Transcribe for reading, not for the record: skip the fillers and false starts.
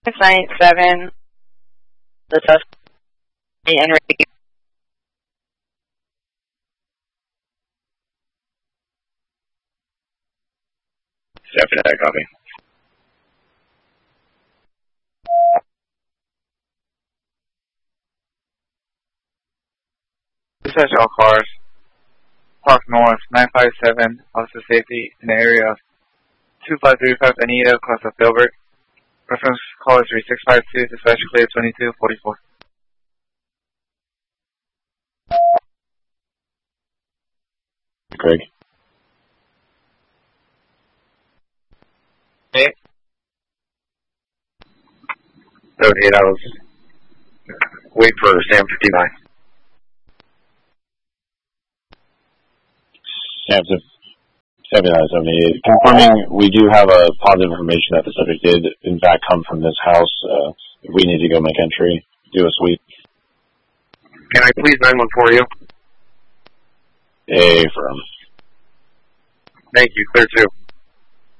697, the suspect, Enrique. 7, copy. Dispatch all cars. Park North, 957, Officer Safety, in the area of 2535 Anita, across of Filbert. Reference call is 3652, dispatch clear 2244. Craig. Hey. 38 hours. Wait for Sam 59. Sam 78. Confirming we do have a positive information that the subject did in fact come from this house. If we need to go make entry, do a sweep. Can I please 914 you? Affirm. Thank you. Clear 2.